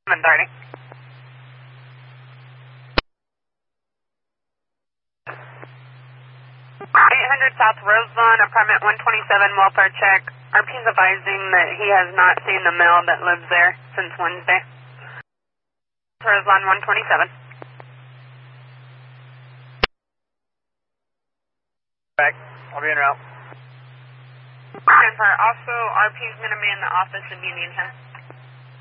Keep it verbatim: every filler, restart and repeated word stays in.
seven thirty. eight hundred South Roselawn, apartment one twenty-seven, welfare check. R P's advising that he has not seen the male that lives there since Wednesday. Roselawn one twenty-seven. Back. I'll be en route. And for also, R P's going to be in the office if you need him.